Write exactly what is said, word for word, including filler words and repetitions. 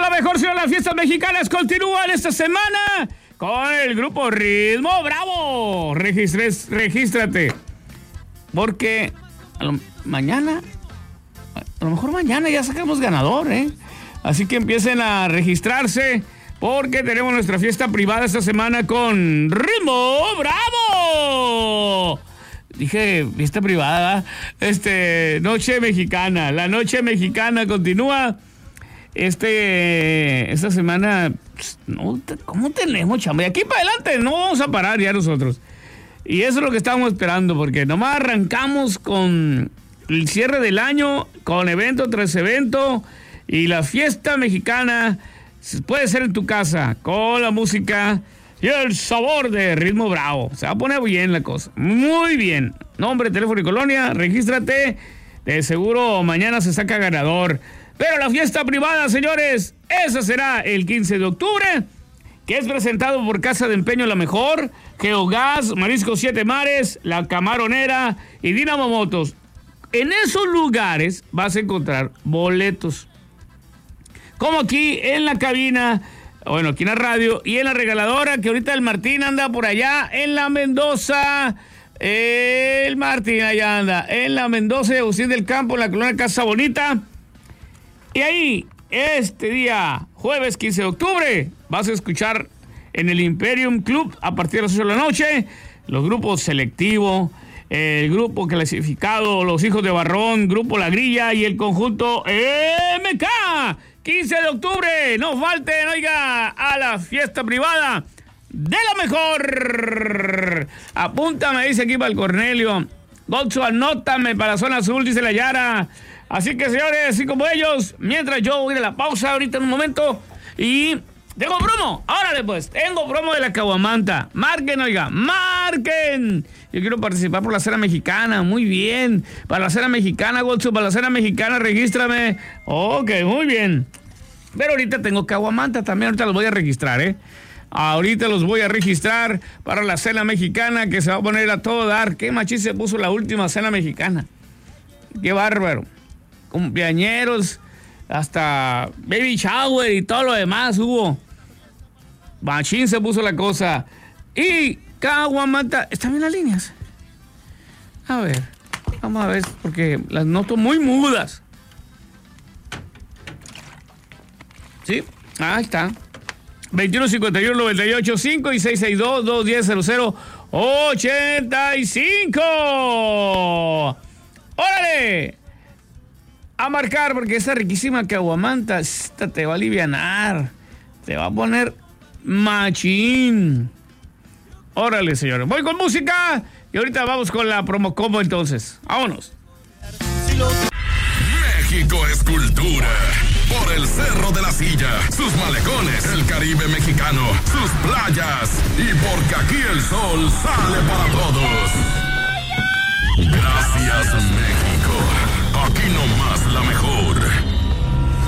la mejor ciudad de las fiestas mexicanas continúan esta semana con el grupo Ritmo Bravo. Registres, regístrate. Porque a lo, mañana, a lo mejor mañana ya sacamos ganador, ¿eh? Así que empiecen a registrarse porque tenemos nuestra fiesta privada esta semana con Ritmo Bravo. Dije fiesta privada, este, noche mexicana. La noche mexicana continúa. Este, esta semana, no, ¿cómo tenemos, chamba? Y aquí para adelante no vamos a parar ya nosotros. Y eso es lo que estábamos esperando, porque nomás arrancamos con el cierre del año, con evento tras evento, y la fiesta mexicana puede ser en tu casa, con la música y el sabor de Ritmo Bravo. Se va a poner bien la cosa, muy bien. Nombre, teléfono y colonia, regístrate. De seguro mañana se saca ganador. Pero la fiesta privada, señores, esa será el quince de octubre, que es presentado por Casa de Empeño La Mejor, Geogas, Marisco Siete Mares, La Camaronera y Dinamo Motos. En esos lugares vas a encontrar boletos. Como aquí en la cabina, bueno, aquí en la radio y en la regaladora, que ahorita el Martín anda por allá en la Mendoza. El Martín allá anda en la Mendoza y Agustín del Campo, en la colonia Casa Bonita. Y ahí, este día, jueves quince de octubre, vas a escuchar en el Imperium Club a partir de las ocho de la noche los grupos Selectivo, el grupo clasificado, los Hijos de Barrón, Grupo La Grilla y el conjunto M K. quince de octubre, no falten, oiga, a la fiesta privada de la mejor. Apúntame, dice aquí para el Cornelio. Gonzo, anótame para la zona azul, dice la Yara. Así que, señores, así como ellos, mientras yo voy a la pausa ahorita en un momento y tengo promo. Órale, pues, tengo promo de la Caguamanta. Marquen, oiga, marquen. Yo quiero participar por la cena mexicana, muy bien. Para la cena mexicana, Gonzo, para la cena mexicana, regístrame. Ok, muy bien. Pero ahorita tengo Caguamanta también, ahorita los voy a registrar, ¿eh? Ahorita los voy a registrar para la cena mexicana que se va a poner a todo dar. Qué machín se puso la última cena mexicana. Qué bárbaro. Cumpleañeros, hasta baby shower y todo lo demás hubo. Machín se puso la cosa. Y Caguamanta, ¿están bien las líneas? A ver, vamos a ver, porque las noto muy mudas. Sí, ahí está. veintiuno cincuenta y uno noventa y ocho cinco y seis seis dos dos uno cero cero ochenta y cinco. ¡Órale! A marcar, porque esa riquísima Caguamanta esta te va a alivianar, te va a poner machín. Órale, señores, voy con música y ahorita vamos con la promo combo entonces. Vámonos. México es cultura. Por el Cerro de la Silla, sus malecones, el Caribe mexicano, sus playas y porque aquí el sol sale para todos. Gracias, México. Aquí nomás la mejor.